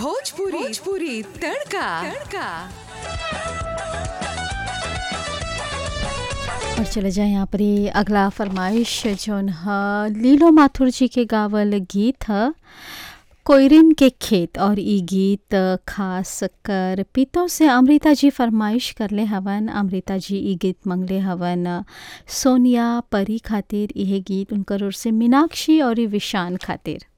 भोजपुरी तड़का। और चले जाए यहाँ पर ही अगला फरमाइश जौन ह लीलो माथुर जी के गावल गीत ह कोयरिन के खेत। और ई गीत खास कर पीतों से अमृता जी फरमाइश करले हवन। अमृता जी ई गीत मंगले हवन सोनिया परी खातिर। यह गीत उनकर ओर से मीनाक्षी और विशान खातिर।